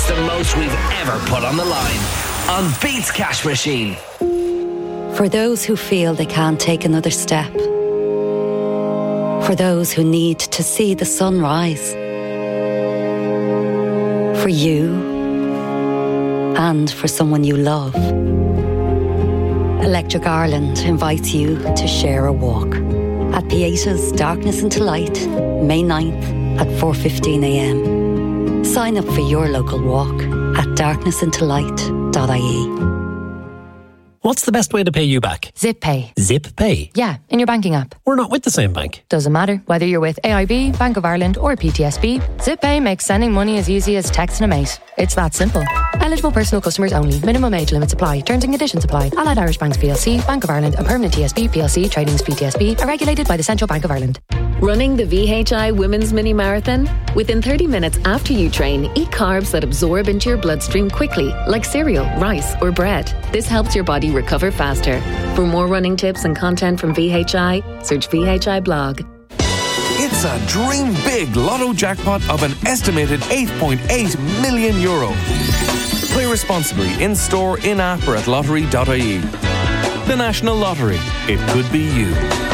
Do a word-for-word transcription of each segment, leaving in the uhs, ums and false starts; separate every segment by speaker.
Speaker 1: It's the most we've ever put on the line on Beats Cash Machine.
Speaker 2: For those who feel they can't take another step. For those who need to see the sun rise. For you and for someone you love. Electric Ireland invites you to share a walk at Pieta's Darkness into Light, May ninth at four fifteen a m. Sign up for your local walk at darkness into light dot I E.
Speaker 3: What's the best way to pay you back?
Speaker 4: Zip Pay.
Speaker 3: Zip Pay?
Speaker 4: Yeah, in your banking app.
Speaker 3: We're not with the same bank.
Speaker 4: Doesn't matter. Whether you're with A I B, Bank of Ireland or P T S B, Zip Pay makes sending money as easy as texting a mate. It's that simple. Eligible personal customers only. Minimum age limits apply. Terms and conditions apply. Allied Irish Banks P L C, Bank of Ireland and Permanent T S B P L C Trading as P T S B are regulated by the Central Bank of Ireland.
Speaker 5: Running the V H I Women's Mini Marathon? Within thirty minutes after you train, eat carbs that absorb into your bloodstream quickly, like cereal, rice or bread. This helps your body recover faster. For more running tips and content from V H I, search V H I blog.
Speaker 6: It's a dream big lotto jackpot of an estimated eight point eight million euro. Play responsibly in store, in app or at lottery dot I E. The National Lottery. It could be you.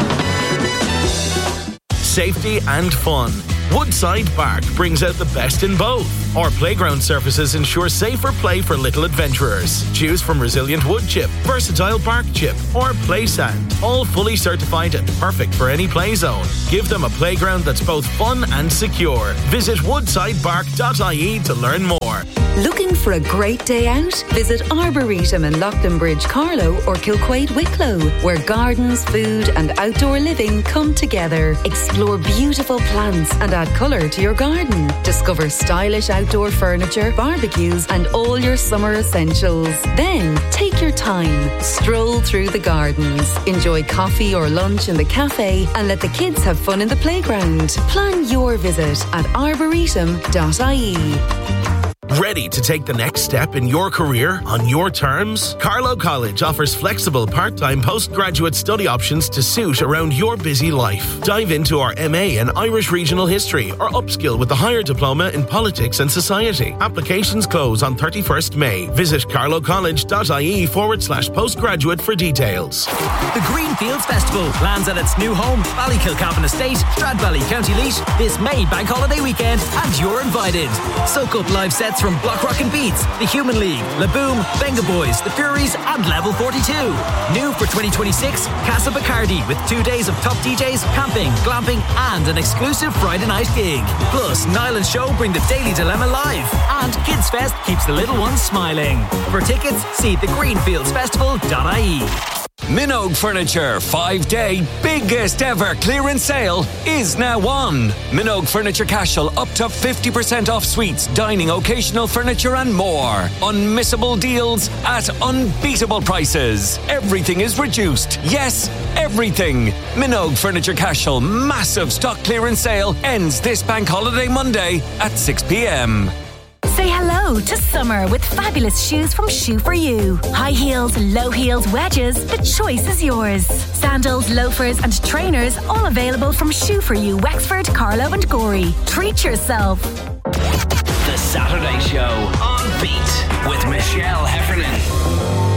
Speaker 7: Safety and fun. Woodside Park brings out the best in both. Our playground surfaces ensure safer play for little adventurers. Choose from resilient wood chip, versatile bark chip, or play sand. All fully certified and perfect for any play zone. Give them a playground that's both fun and secure. Visit woodside park dot I E to learn more.
Speaker 8: Looking for a great day out? Visit Arboretum in Lochlinbridge, Carlow or Kilquade, Wicklow, where gardens, food and outdoor living come together. Explore beautiful plants and add colour to your garden. Discover stylish outdoor furniture, barbecues and all your summer essentials. Then take your time. Stroll through the gardens. Enjoy coffee or lunch in the cafe and let the kids have fun in the playground. Plan your visit at arboretum dot I E.
Speaker 7: Ready to take the next step in your career on your terms? Carlow College offers flexible part-time postgraduate study options to suit around your busy life. Dive into our M A in Irish Regional History or upskill with a higher diploma in Politics and Society. Applications close on thirty-first May. Visit carlow college dot I E forward slash postgraduate for details.
Speaker 9: The Greenfields Festival lands at its new home, Ballykilcavan Estate, Stradbally, County Leash, this May bank holiday weekend, and you're invited. Soak up live sets from Block Rock and Beats, The Human League, Laboom, Benga Boys, The Furies and Level forty-two. New for twenty twenty-six, Casa Bacardi with two days of top D Js, camping, glamping and an exclusive Friday night gig. Plus, Niall and Show bring the Daily Dilemma live and Kids Fest keeps the little ones smiling. For tickets, see the greenfields festival dot I E.
Speaker 10: Minogue Furniture five-day biggest ever clearance sale is now on. Minogue Furniture Cashel up to fifty percent off suites, dining, occasional furniture and more. Unmissable deals at unbeatable prices. Everything is reduced. Yes, everything. Minogue Furniture Cashel massive stock clearance sale ends this bank holiday Monday at six p m.
Speaker 11: Say hello to summer with fabulous shoes from Shoe For You. High heels, low heels, wedges, the choice is yours. Sandals, loafers and trainers all available from Shoe For You, Wexford, Carlow and Gorey. Treat yourself.
Speaker 1: The Saturday Show on Beat with Michelle Heffernan.